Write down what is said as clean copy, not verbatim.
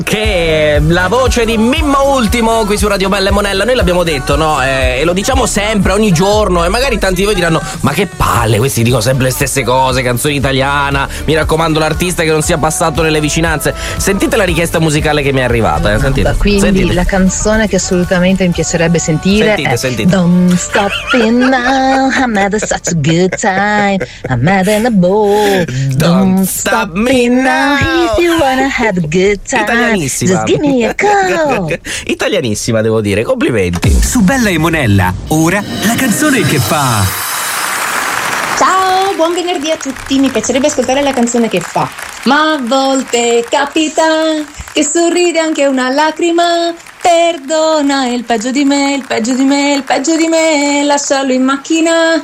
che è la voce di Mimmo Ultimo qui su Radio Bella e Monella. Noi l'abbiamo detto, no? E lo diciamo sempre, ogni giorno, e magari tanti di voi diranno: ma che palle, questi dicono sempre le stesse cose, canzoni italiana, mi raccomando l'artista che non sia passato nelle vicinanze. Sentite la richiesta musicale che mi è arrivata, sentite. Quindi sentite. la canzone che assolutamente mi piacerebbe sentire sentite. Don't stop it now, I'm having such a good time, I'm having a ball. Don't stop me now, if you wanna have a good time, Italianissima. just give me a call. Italianissima, devo dire, complimenti. Su Bella e Monella, ora la canzone che fa. Ciao, buon venerdì a tutti, mi piacerebbe ascoltare la canzone che fa: ma a volte capita che sorride anche una lacrima, perdona il peggio di me, il peggio di me, il peggio di me, lasciarlo in macchina.